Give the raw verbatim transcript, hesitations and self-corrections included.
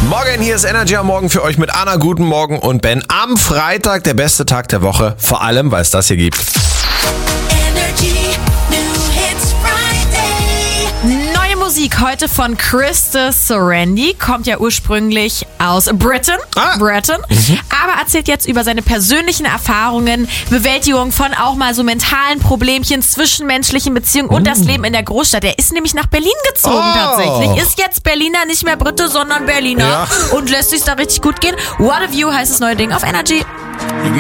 Morgen, hier ist Energy am Morgen für euch mit Anna. Guten Morgen und Ben. Am Freitag der beste Tag der Woche, vor allem, weil es das hier gibt. Neue Musik heute von Krista Sorandi, kommt ja ursprünglich aus Britain, Ah. Britain, mhm. aber erzählt jetzt über seine persönlichen Erfahrungen, Bewältigung von auch mal so mentalen Problemchen, zwischenmenschlichen Beziehungen und das Leben in der Großstadt. Er ist nämlich nach Berlin gezogen Oh. tatsächlich, ist jetzt Berliner, nicht mehr Brite, sondern Berliner Ja. und lässt sich da richtig gut gehen. What a View heißt das neue Ding auf Energy.